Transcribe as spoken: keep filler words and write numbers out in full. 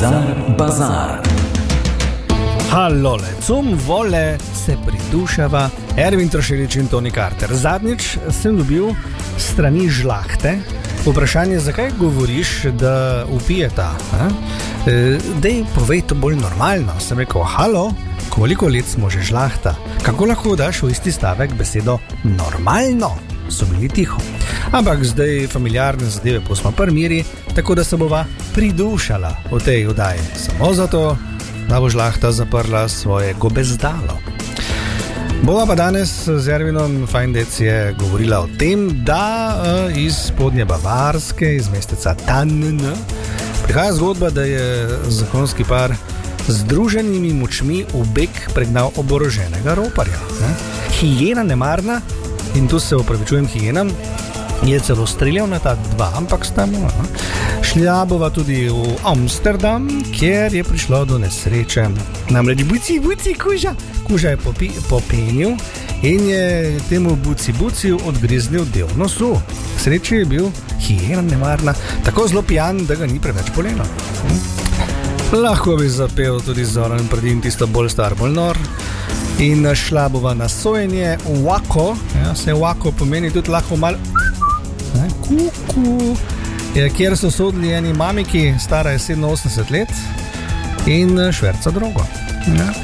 Bizar Bazar. Hallole, cum vole se pridušava Ervin Trošilič in Toni Carter. Zadnjič sem dobil strani žlahte vprašanje, zakaj govoriš, da upijeta. E, dej, povej to bolj normalno. Sem rekel, halo, koliko let smo že žlahta? Kako lahko daš v isti stavek besedo normalno? So bili tiho. Ampak zdaj familiarne zadeve posmo primeri, tako da se bova pridušala v tej oddaji. Samo zato, da bo žlahta zaprla svoje gobezdalo. Bova pa danes z Ervinom Fajndec je govorila o tem, da uh, iz spodnje Bavarske, iz mesteca Tann, prihaja zgodba, da je zakonski par z združenimi močmi v beg pregnal oboroženega roparja. Ne? Hijena nemarna, in tu se opravičujem hijenam, je celo streljal na ta dva, ampak sta mu. Šla bova tudi v Amsterdam, kjer je prišlo do nesreče. Namreč buci, buci, kuža. Kuža je popi, popenil in je temu buci, buci odgriznil del nosu. K sreči je bil hijena nemarna, tako zelo pijan, da ga ni preveč bolelo. Lahko bi zapel tudi Zoran Predin, tisto bolj star, bolj nor. In šla bova na sojenje Wako, ja, se Wako pomeni tudi lahko malo kuku, kjer so sodili eni mamiki, stara je sedeminosemdeset let in šverca drogo. Ja.